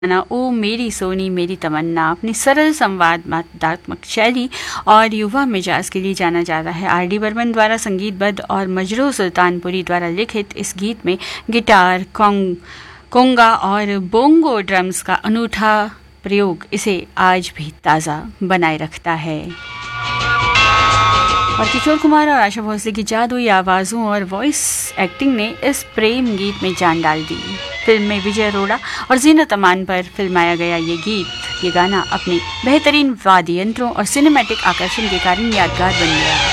गाना ओ मेरी सोनी मेरी तमन्ना अपनी सरल संवादात्मक शैली और युवा मिजाज के लिए जाना जाता है। आर डी बर्मन द्वारा संगीतबद्ध और मजरू सुल्तानपुरी द्वारा लिखित इस गीत में गिटार, कोंगा और बोंगो ड्रम्स का अनूठा प्रयोग इसे आज भी ताज़ा बनाए रखता है। और किशोर कुमार और आशा भोसले की जादुई आवाज़ों और वॉइस एक्टिंग ने इस प्रेम गीत में जान डाल दी। फिल्म में विजय अरोड़ा और जीनत अमान पर फिल्माया गया ये गाना अपने बेहतरीन वाद्य यंत्रों और सिनेमैटिक आकर्षण के कारण यादगार बन गया।